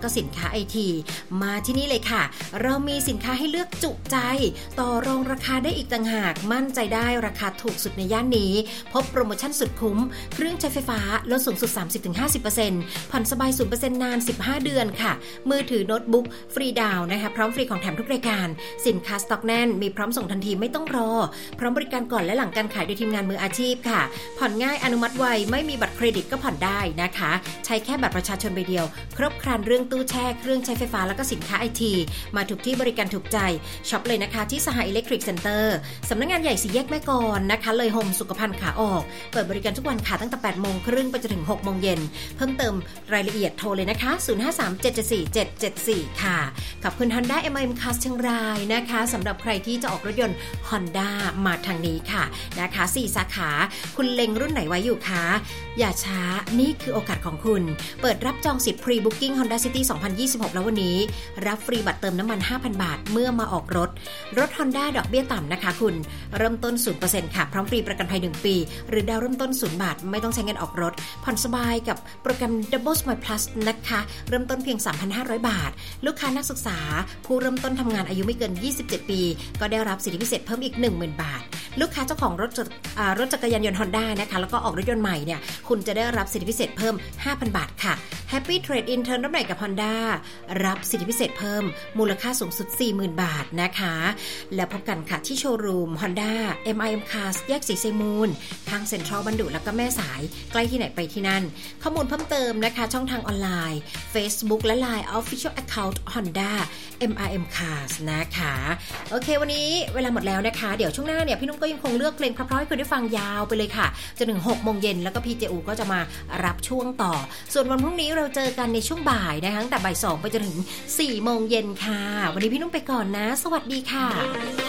ก็สินค้า IT มาที่นี่เลยค่ะเรามีสินค้าให้เลือกจุใจต่อรองราคาได้อีกต่างหากมั่นใจได้ราคาถูกสุดในย่านนี้พบโปรโมชั่นสุดคุ้มเครื่องใช้ไฟฟ้าลดสูงสุด 30-50% ผ่อนสบาย 0% นาน15เดือนค่ะมือถือโน้ตบุ๊กฟรีดาวน์นะคะพร้อมฟรีของแถมทุกรายการสินค้าสต็อกแน่นมีพร้อมส่งทันทีไม่ต้องรอพร้อมบริการก่อนและหลังการขายโดยทีมงานมืออาชีพค่ะผ่อนง่ายอนุมัติไวไม่มีบัตรเครดิตก็ผ่อนได้นะคะใช้แค่บัตรประชาชนใบเดียวครบครันเรื่องตู้แช่เครื่องใช้ไฟฟ้าแล้วก็สินค้า IT มาถูกที่บริการถูกใจช็อปเลยนะคะที่สหอิเล็กทริกเซ็นเตอร์สำนักงานใหญ่สี่แยกแม่กลอนนะคะเลยโฮมสุขภัณฑ์ขาออกเปิดบริการทุกวันค่ะตั้งแต่ 8:30 นไปจนถึง 6:00 นเพิ่มเติมรายละเอียดโทรเลยนะคะ0537747774ค่ะขอบคุณ Honda MIM Cars เชียงรายนะคะสำหรับใครที่จะออกรถยนต์ Honda มาทางนี้ค่ะนะคะ4สาขาคุณเล็งรุ่นไหนไว้อยู่คะอย่าช้านี่คือโอกาสของคุณเปิดรับจองสิทธิ์ Pre-Booking Honda City 2026แล้ววันนี้รับฟรีบัตรเติมน้ำมัน 5,000 บาทเมื่อมาออกรถ Honda ดอกเบี้ยต่ำนะคะคุณเริ่มต้น 0% ค่ะพร้อมฟรีประกันภัย1ปีหรือดาวเริ่มต้น0 บาทไม่ต้องใช้เงินออกรถผ่อนสบายกับโปรแกรม Double Smile Plus นะคะเริ่มต้นเพียง 3,500 บาทลูกค้านักศึกษาผู้เริ่มต้นทำงานอายุไม่เกิน27ปีก็ได้รับสิทธิพิเศษเพิ่มอีก 10,000 บาทลูกค้าเจ้าของรถจักรยานยนต์ Honda นะคะแล้วก็ออกรถยนต์ใหม่เนี่ยคุณจะได้รับสิทธิพิเศษเพิ่ม 5,000 บาทค่ะ Happy Trade In เทิร์นรถใหม่กับ Honda รับสิทธิพิเศษเพิ่มมูลค่าสูงสุด 40,000 บาทนะคะแล้วพบกันค่ะที่โชว์รูม Honda MIM Cars แยกสีไซมูลทางเซ็นทรัลบรรดุแล้วก็แม่สายใกล้ที่ไหนไปที่นั่นข้อมูลเพิ่มเติมนะคะช่องทางออนไลน์ Facebook และ Line Official Account Honda MIM Cars นะคะโอเควันนี้เวลาหมดแล้วนะคะเดี๋ยวช่วงหน้าเนี่ยพี่นุ่มก็ยังคงเลือกเพลงเพราะๆให้คุณได้ฟังยาวไปเลยค่ะจนถึง 6:00 นแล้วก็พี่เจอูก็จะมารับช่วงต่อส่วนวันพรุ่งนี้เราเจอกันในช่วงบ่ายนะคะตั้งแต่บ่าย 2 ไปจนถึง 4:00 นค่ะวันนี้พี่นุ่มไปก่อนนะสวัสดีค่ะ